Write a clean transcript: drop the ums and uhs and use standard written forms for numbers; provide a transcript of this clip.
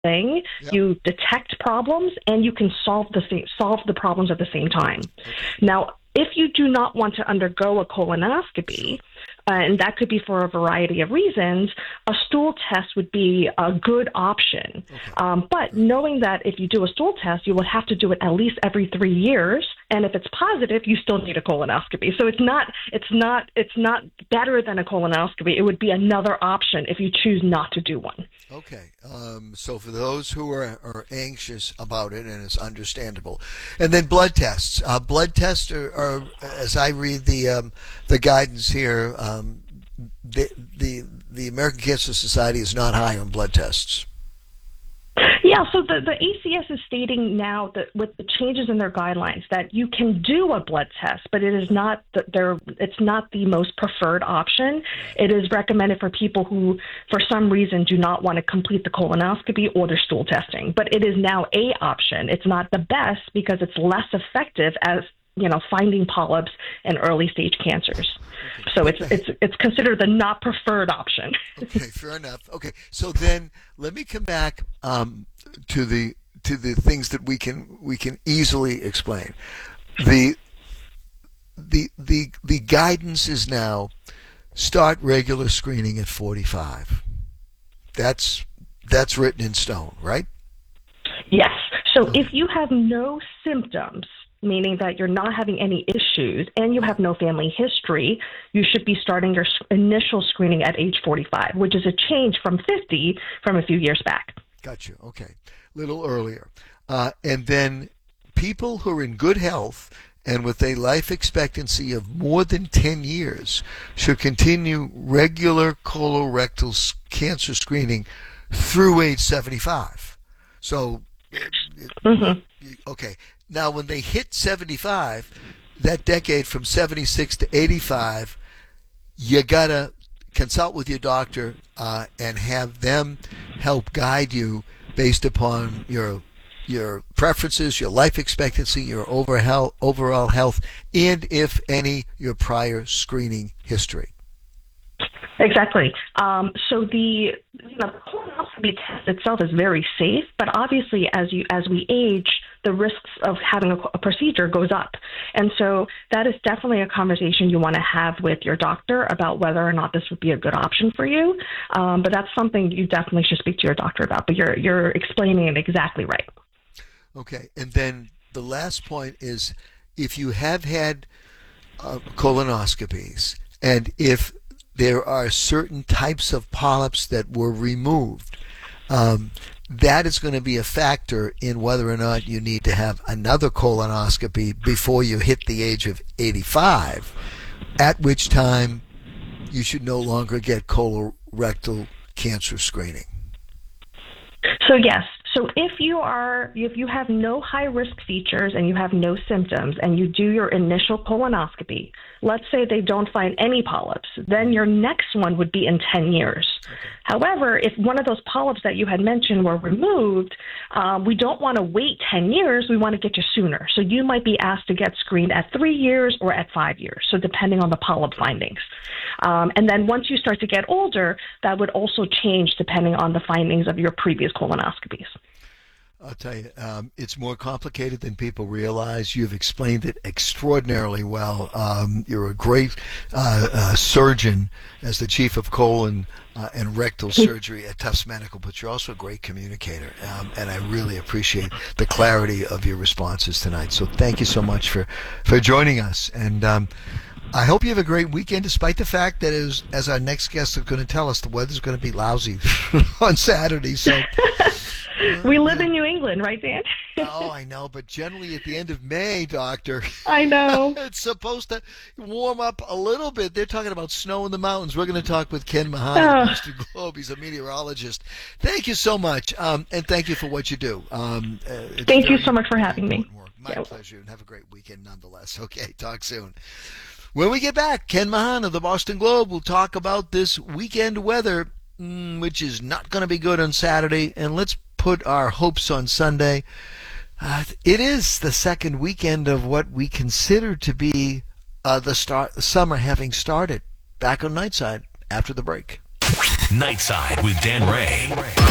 thing. Yep. You detect problems and you can solve the problems at the same time. Okay. Now, if you do not want to undergo a colonoscopy, and that could be for a variety of reasons, a stool test would be a good option. Okay. But knowing that if you do a stool test, you would have to do it at least every 3 years, and if it's positive, you still need a colonoscopy. So it's not better than a colonoscopy. It would be another option if you choose not to do one. Okay. So for those who are anxious about it, and it's understandable, and then blood tests. Blood tests are, as I read the guidance here, the American Cancer Society is not high on blood tests. Yeah, so the ACS is stating now that with the changes in their guidelines that you can do a blood test, but it is not it's not the most preferred option. It is recommended for people who, for some reason, do not want to complete the colonoscopy or their stool testing. But it is now a option. It's not the best because it's less effective as finding polyps and early stage cancers. So it's considered the not preferred option. Okay, fair enough. Okay, so then let me come back to the things that we can easily explain. The guidance is now start regular screening at 45. That's written in stone, right? Yes. So if you have no symptoms, meaning that you're not having any issues and you have no family history, you should be starting your initial screening at age 45, which is a change from 50 from a few years back. Got you. Okay. A little earlier. And then people who are in good health and with a life expectancy of more than 10 years should continue regular colorectal cancer screening through age 75. So, okay. Now, when they hit 75, that decade from 76 to 85, you got to consult with your doctor and have them help guide you based upon your preferences, your life expectancy, your overall health, and, if any, your prior screening history. Exactly. So the colonoscopy test itself is very safe, but obviously as we age, the risks of having a procedure goes up. And so that is definitely a conversation you want to have with your doctor about whether or not this would be a good option for you. But that's something you definitely should speak to your doctor about. But you're explaining it exactly right. Okay. And then the last point is if you have had colonoscopies and if there are certain types of polyps that were removed, that is going to be a factor in whether or not you need to have another colonoscopy before you hit the age of 85, at which time you should no longer get colorectal cancer screening. So yes. So if you have no high risk features and you have no symptoms and you do your initial colonoscopy, let's say they don't find any polyps, then your next one would be in 10 years. Okay. However, if one of those polyps that you had mentioned were removed, we don't want to wait 10 years. We want to get you sooner. So you might be asked to get screened at 3 years or at 5 years, so depending on the polyp findings. And then once you start to get older, that would also change depending on the findings of your previous colonoscopies. I'll tell you, it's more complicated than people realize. You've explained it extraordinarily well. You're a great surgeon as the chief of colon and rectal surgery at Tufts Medical, but you're also a great communicator, and I really appreciate the clarity of your responses tonight. So thank you so much for joining us, and I hope you have a great weekend, despite the fact that, as our next guest is going to tell us, the weather's going to be lousy on Saturday. So. We live in New England, right, Dan? Oh, I know, but generally at the end of May, Doctor. I know. It's supposed to warm up a little bit. They're talking about snow in the mountains. We're going to talk with Ken Mahan of the Boston Globe. He's a meteorologist. Thank you so much, and thank you for what you do. Thank you so much for having me. My pleasure, and have a great weekend nonetheless. Okay, talk soon. When we get back, Ken Mahan of the Boston Globe will talk about this weekend weather, which is not going to be good on Saturday, and let's put our hopes on Sunday. It is the second weekend of what we consider to be the summer having started. Back on Nightside after the break. Nightside with Dan Ray.